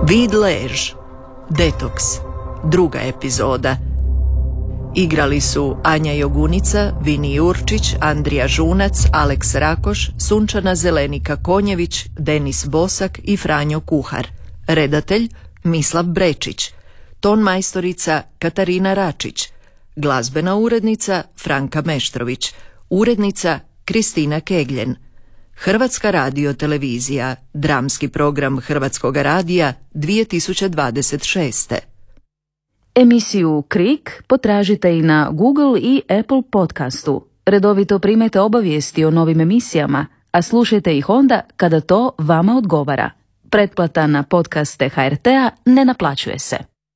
Vid lež, Detoks, 2. epizoda. Igrali su Anja Jogunica, Vini Jurčić, Andrija Žunac, Aleks Rakoš, Sunčana Zelenika-Konjević, Denis Bosak i Franjo Kuhar. Redatelj Mislav Brečić. Ton majstorica Katarina Račić. Glazbena urednica Franka Meštrović. Urednica Kristina Kegljen. Hrvatska radiotelevizija, dramski program Hrvatskog radija 2026. Emisiju Krik potražite i na Google i Apple podcastu. Redovito primajte obavijesti o novim emisijama, a slušajte ih onda kada to vama odgovara. Pretplata na podcaste HRT-a ne naplaćuje se.